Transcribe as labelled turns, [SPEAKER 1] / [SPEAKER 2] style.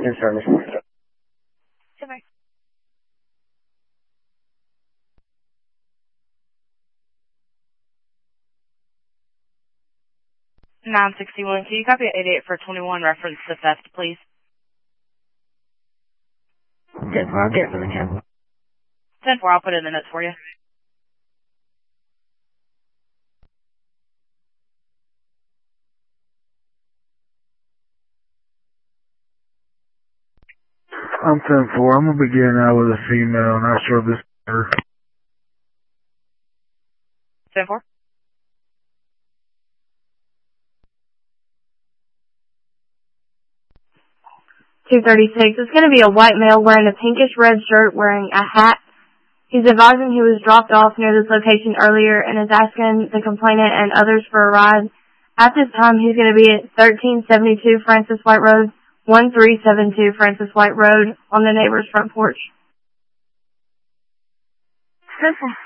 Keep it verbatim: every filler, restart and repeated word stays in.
[SPEAKER 1] in service.
[SPEAKER 2] Goodbye. nine sixty-one, can you copy eighty-eight for twenty-one, reference to theft, please?
[SPEAKER 1] ten four, I'll get it for the ten.
[SPEAKER 2] ten four, I'll put it in the notes for you.
[SPEAKER 3] I'm ten four. I'm going to be getting out with a female. Not sure if this is her.
[SPEAKER 2] ten four?
[SPEAKER 4] two thirty-six. It's going to be a white male wearing a pinkish red shirt, wearing a hat. He's advising he was dropped off near this location earlier and is asking the complainant and others for a ride. At this time, he's going to be at thirteen seventy-two Francis White Road, one three seven two Francis White Road on the neighbor's front porch.
[SPEAKER 2] ten four.